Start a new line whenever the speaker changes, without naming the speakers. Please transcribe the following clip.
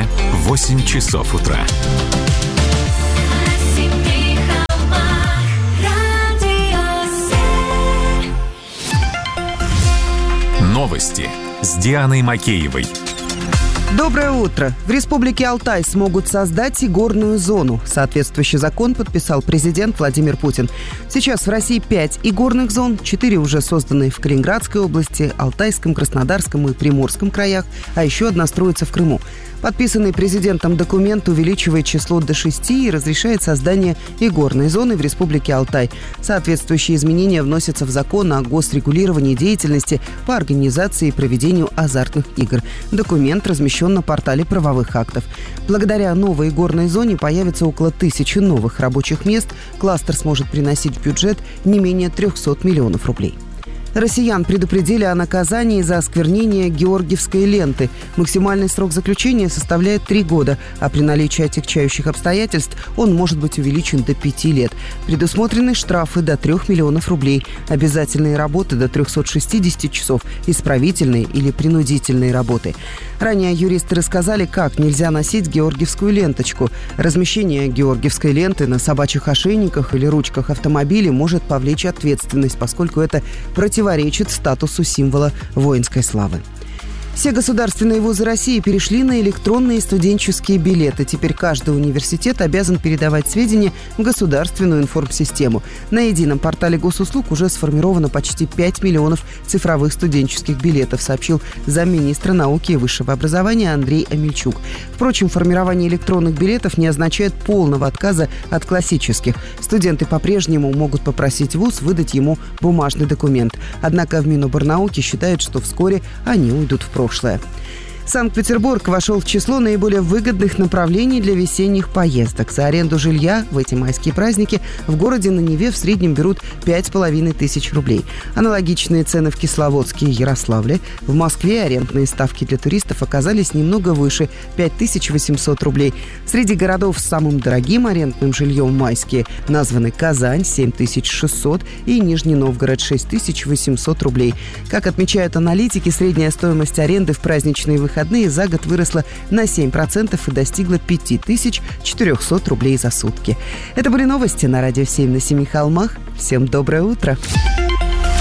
Москве 8 часов утра. Новости с Дианой Макеевой.
Доброе утро. В Республике Алтай смогут создать и горную зону. Соответствующий закон подписал президент Владимир Путин. Сейчас в России 5 игорных зон, 4 уже созданы в Калининградской области, Алтайском, Краснодарском и Приморском краях, а еще одна строится в Крыму. Подписанный президентом документ увеличивает число до 6 и разрешает создание игорной зоны в Республике Алтай. Соответствующие изменения вносятся в закон о госрегулировании деятельности по организации и проведению азартных игр. Документ размещен на портале правовых актов. Благодаря новой игорной зоне появится около 1000 новых рабочих мест. Кластер сможет приносить в бюджет не менее 300 миллионов рублей. Россиян предупредили о наказании за осквернение георгиевской ленты. Максимальный срок заключения составляет 3 года, а при наличии отягчающих обстоятельств он может быть увеличен до 5 лет. Предусмотрены штрафы до 3 миллионов рублей, обязательные работы до 360 часов, исправительные или принудительные работы. Ранее юристы рассказали, как нельзя носить георгиевскую ленточку. Размещение георгиевской ленты на собачьих ошейниках или ручках автомобиля может повлечь ответственность, поскольку это противоречит статусу символа воинской славы. Все государственные вузы России перешли на электронные студенческие билеты. Теперь каждый университет обязан передавать сведения в государственную информсистему. На едином портале госуслуг уже сформировано почти 5 миллионов цифровых студенческих билетов, сообщил замминистра науки и высшего образования Андрей Амельчук. Впрочем, формирование электронных билетов не означает полного отказа от классических. Студенты по-прежнему могут попросить вуз выдать ему бумажный документ. Однако в Миноборнауки считают, что вскоре они уйдут в прошлое. Санкт-Петербург вошел в число наиболее выгодных направлений для весенних поездок. За аренду жилья в эти майские праздники в городе на Неве в среднем берут 5500 рублей. Аналогичные цены в Кисловодске и Ярославле. В Москве арендные ставки для туристов оказались немного выше – 5800 рублей. Среди городов с самым дорогим арендным жильем майские названы Казань – 7600 и Нижний Новгород – 6800 рублей. Как отмечают аналитики, средняя стоимость аренды в праздничные выходные за год выросла на 7% и достигла 5400 рублей за сутки. Это были новости на радио 7 на Семи холмах. Всем доброе утро!